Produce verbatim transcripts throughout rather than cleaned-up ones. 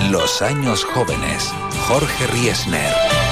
Los años jóvenes. Jorge Riesner.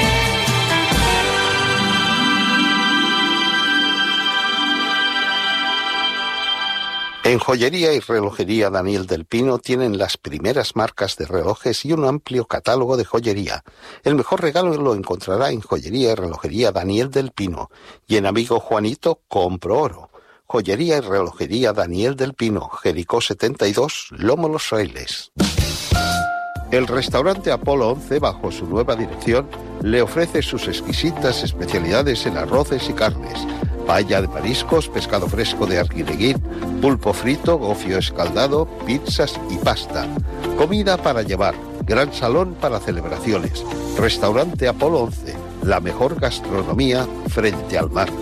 En Joyería y Relojería Daniel del Pino tienen las primeras marcas de relojes y un amplio catálogo de joyería. El mejor regalo lo encontrará en Joyería y Relojería Daniel del Pino. Y en Amigo Juanito, compro oro. Joyería y Relojería Daniel del Pino, Jericó setenta y dos, Lomo Los Frailes. El restaurante Apolo once, bajo su nueva dirección, le ofrece sus exquisitas especialidades en arroces y carnes. Paella de mariscos, pescado fresco de Arguineguín, pulpo frito, gofio escaldado, pizzas y pasta. Comida para llevar, gran salón para celebraciones. Restaurante Apolo once, la mejor gastronomía frente al mar.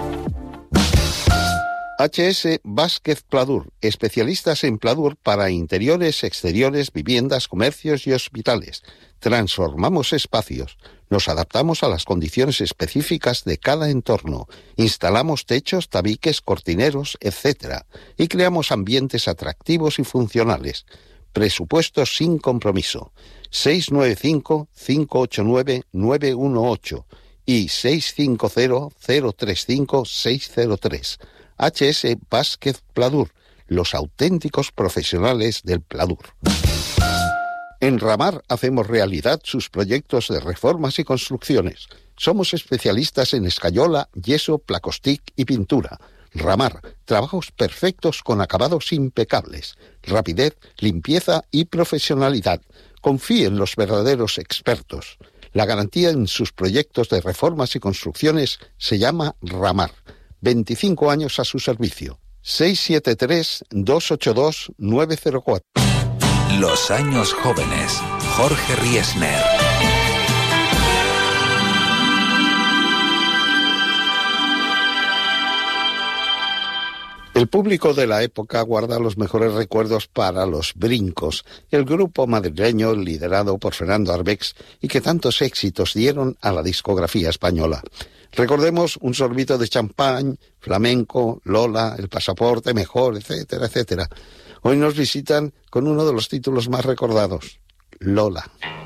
H S Vázquez Pladur, especialistas en pladur para interiores, exteriores, viviendas, comercios y hospitales. Transformamos espacios, nos adaptamos a las condiciones específicas de cada entorno, instalamos techos, tabiques, cortineros, etcétera, y creamos ambientes atractivos y funcionales. Presupuestos sin compromiso. seis nueve cinco, cinco ocho nueve, nueve uno ocho y seis cinco cero, cero tres cinco, seis cero tres. H S Vázquez Pladur, los auténticos profesionales del pladur. En Ramar hacemos realidad sus proyectos de reformas y construcciones. Somos especialistas en escayola, yeso, placostic y pintura. Ramar, trabajos perfectos con acabados impecables. Rapidez, limpieza y profesionalidad. Confíe en los verdaderos expertos. La garantía en sus proyectos de reformas y construcciones se llama Ramar. veinticinco años a su servicio. seis siete tres, dos ocho dos, nueve cero cuatro. Los años jóvenes. Jorge Riesner. El público de la época guarda los mejores recuerdos para Los Brincos, el grupo madrileño liderado por Fernando Arbex y que tantos éxitos dieron a la discografía española. Recordemos Un sorbito de champán, Flamenco, Lola, El pasaporte mejor, etcétera, etcétera. Hoy nos visitan con uno de los títulos más recordados, Lola.